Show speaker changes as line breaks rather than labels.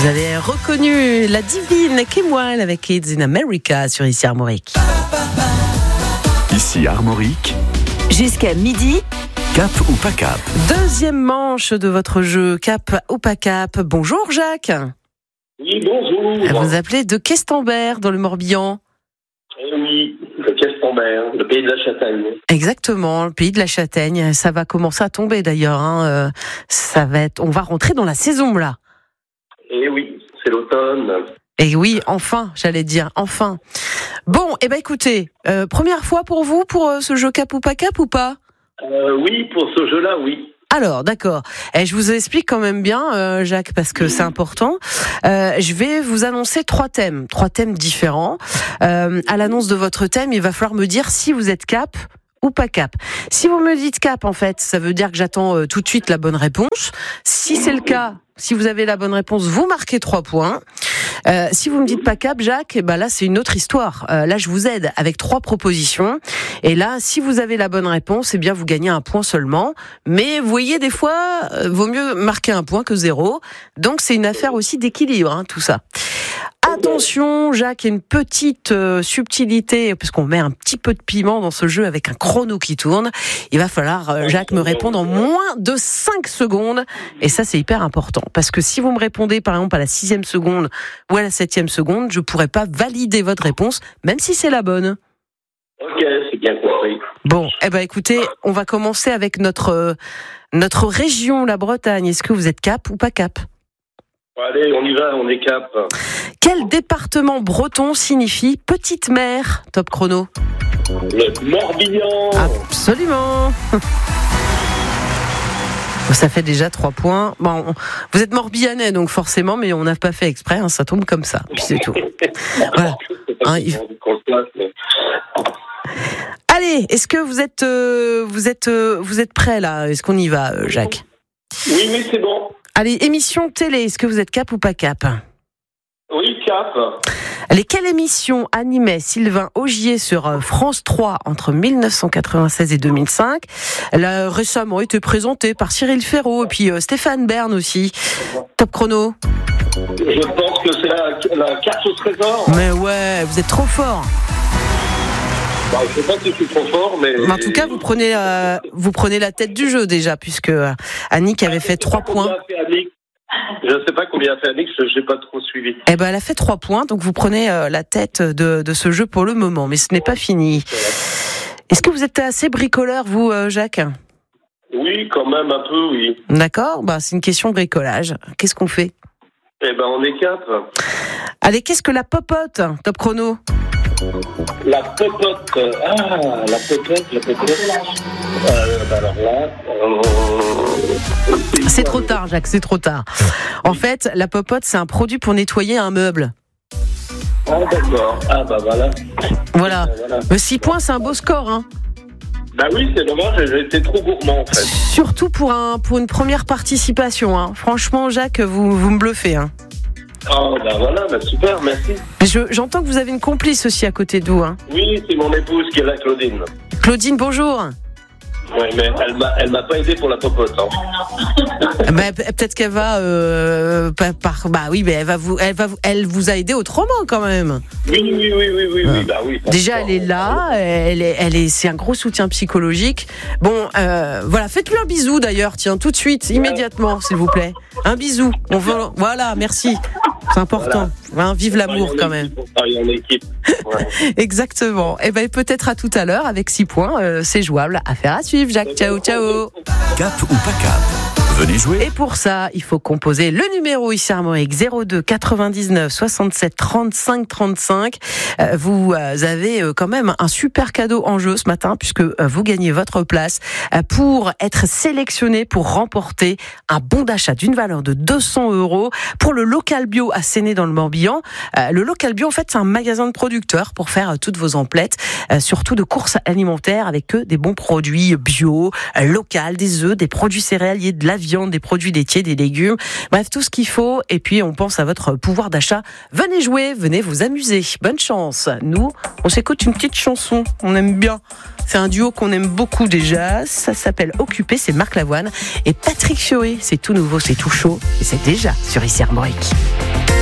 Vous avez reconnu la divine Kim Wilde avec Kids in America sur Ici Armorique.
Ici Armorique.
Jusqu'à midi.
Cap ou pas cap?
Deuxième manche de votre jeu Cap ou pas cap. Bonjour Jacques.
Oui, bonjour.
Vous appelez de Questembert dans le Morbihan.
Eh oui, le Questembert, le pays de la châtaigne.
Exactement, le pays de la châtaigne. Ça va commencer à tomber d'ailleurs. On va rentrer dans la saison là.
Eh oui, c'est l'automne.
Et oui, enfin, j'allais dire, enfin. Bon, écoutez, première fois pour vous pour ce jeu Cap ou pas cap ou pas?
Oui, pour ce jeu-là, oui.
Alors, d'accord. Je vous explique quand même bien, Jacques, parce que c'est important. Je vais vous annoncer trois thèmes différents. À l'annonce de votre thème, il va falloir me dire si vous êtes cap ou pas cap. Si vous me dites cap, en fait, ça veut dire que j'attends tout de suite la bonne réponse. Si c'est le cas, si vous avez la bonne réponse, vous marquez 3 points. Si vous me dites pas cap, Jacques, là c'est une autre histoire. Là je vous aide avec 3 propositions. Et là, si vous avez la bonne réponse, vous gagnez 1 point seulement. Mais vous voyez, des fois, vaut mieux marquer 1 point que 0. Donc c'est une affaire aussi d'équilibre, tout ça. Attention, Jacques, il y a une petite subtilité, parce qu'on met un petit peu de piment dans ce jeu avec un chrono qui tourne. Il va falloir, Jacques, me répondre en moins de 5 secondes. Et ça, c'est hyper important. Parce que si vous me répondez, par exemple, à la 6e seconde ou à la 7e seconde, je ne pourrai pas valider votre réponse, même si c'est la bonne.
Ok, c'est bien compris.
Bon, écoutez, on va commencer avec notre région, la Bretagne. Est-ce que vous êtes cap ou pas cap ?
Allez, on y va, on est cap.
Quel département breton signifie petite mer? Top chrono.
Le Morbihan.
Absolument. Ça fait déjà 3 points. Bon, vous êtes morbihanais, donc forcément, mais on n'a pas fait exprès, ça tombe comme ça, puis c'est tout. Voilà. Allez, est-ce que vous êtes prêts là? Est-ce qu'on y va, Jacques?
Oui, c'est bon.
Allez, émission télé, est-ce que vous êtes cap ou pas cap?
Oui, cap.
Allez, quelle émission animait Sylvain Augier sur France 3 entre 1996 et 2005? Elle a récemment été présentée par Cyril Ferraud et puis Stéphane Bern aussi. Top chrono.
Je pense que c'est la carte au trésor.
Mais ouais, vous êtes trop fort.
Je sais pas si je suis trop fort, mais...
En tout cas, vous prenez la tête du jeu déjà, puisque Annick avait fait 3 points.
Je ne sais pas combien a fait Annick, je n'ai pas trop suivi.
Elle a fait 3 points, donc vous prenez la tête de ce jeu pour le moment, mais ce n'est pas fini. Est-ce que vous êtes assez bricoleur, vous, Jacques?
Oui, quand même, un peu, oui.
D'accord, c'est une question de bricolage. Qu'est-ce qu'on fait?
On est cap.
Allez, qu'est-ce que la popote? Top chrono.
La popote. La popote. Alors là...
C'est trop tard, Jacques, c'est trop tard. En fait, la popote, c'est un produit pour nettoyer un meuble.
Ah, d'accord. Voilà.
Voilà. 6 points, c'est un beau score, hein.
Oui, c'est dommage, j'ai été trop gourmand, en fait.
Surtout pour une première participation, hein. Franchement, Jacques, vous me bluffez, hein.
Super, merci.
J'entends que vous avez une complice aussi à côté de vous, hein.
Oui, c'est mon épouse qui est là, Claudine.
Claudine, bonjour.
Oui, mais elle m'a pas aidé pour la popote, hein.
Peut-être qu'elle va elle vous a aidé autrement quand même.
Oui.
Déjà elle est là, c'est un gros soutien psychologique. Bon, faites-lui un bisou d'ailleurs, tiens, tout de suite, immédiatement, s'il vous plaît. Un bisou. Voilà, merci. C'est important. Vive l'amour quand même.
En équipe. Ouais.
Exactement. Peut-être à tout à l'heure avec 6 points, c'est jouable. Affaire à suivre, Jacques. Ciao.
Cap ou pas cap? Venez jouer.
Et pour ça, il faut composer le numéro ici Armorique 02 99 67 35 35. Vous avez quand même un super cadeau en jeu ce matin puisque vous gagnez votre place pour être sélectionné pour remporter un bon d'achat d'une valeur de 200 € pour le Local Bio à Séné dans le Morbihan. Le Local Bio, en fait, c'est un magasin de producteurs pour faire toutes vos emplettes, surtout de courses alimentaires avec des bons produits bio, local, des œufs, des produits céréaliers, de la viande, des produits laitiers, des légumes, bref, tout ce qu'il faut. Et puis, on pense à votre pouvoir d'achat. Venez jouer, venez vous amuser. Bonne chance. Nous, on s'écoute une petite chanson. On aime bien. C'est un duo qu'on aime beaucoup déjà. Ça s'appelle Occupé. C'est Marc Lavoine et Patrick Fiori. C'est tout nouveau, c'est tout chaud. Et c'est déjà sur ICI Armorique.